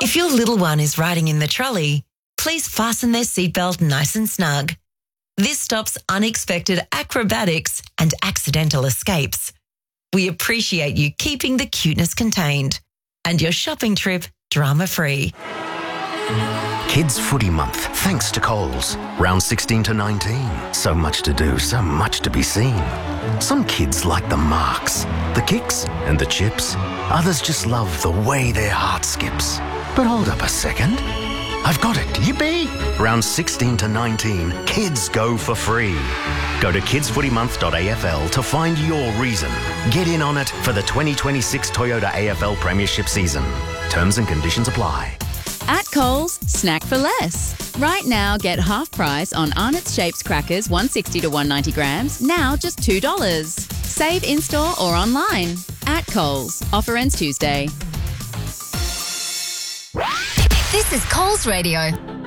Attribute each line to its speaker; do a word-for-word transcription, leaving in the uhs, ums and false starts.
Speaker 1: If your little one is riding in the trolley, please fasten their seatbelt nice and snug. This stops unexpected acrobatics and accidental escapes. We appreciate you keeping the cuteness contained and your shopping trip drama-free.
Speaker 2: Kids Footy Month, thanks to Coles. Round sixteen to nineteen. So much to do, so much to be seen. Some kids like the marks, the kicks and the chips. Others just love the way their heart skips. But hold up a second. I've got it, yippee! Round sixteen to nineteen, kids go for free. Go to kids footy month dot a f l to find your reason. Get in on it for the twenty twenty-six Toyota A F L Premiership season. Terms and conditions apply.
Speaker 3: At Coles, snack for less. Right now, get half price on Arnott's Shapes crackers, one sixty to one ninety grams, now just two dollars. Save in-store or online. At Coles. Offer ends Tuesday.
Speaker 4: This is Coles Radio.